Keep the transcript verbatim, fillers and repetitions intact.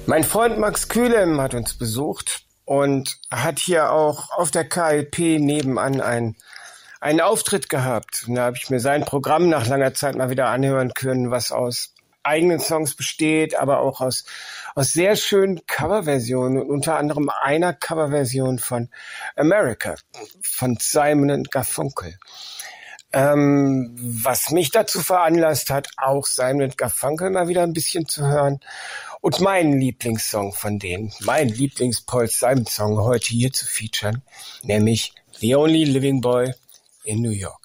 Mein Freund Max Kühlem hat uns besucht und hat hier auch auf der K L P nebenan ein, einen Auftritt gehabt. Und da habe ich mir sein Programm nach langer Zeit mal wieder anhören können, was aus eigenen Songs besteht, aber auch aus, aus sehr schönen Coverversionen und unter anderem einer Coverversion von America von Simon and Garfunkel. Ähm, was mich dazu veranlasst hat, auch Simon and Garfunkel mal wieder ein bisschen zu hören und meinen Lieblingssong von denen, mein Lieblings-Paul Simon-Song heute hier zu featuren, nämlich The Only Living Boy in New York.